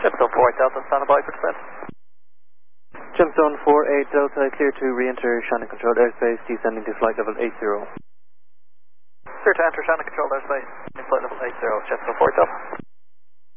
Gemzone 48 Delta, standing by for descent. Gemzone 48 Delta, clear to re-enter Shannon controlled airspace, descending to flight level 80. Clear to enter Shannon controlled airspace, flight level 80, Gemzone 48 Delta.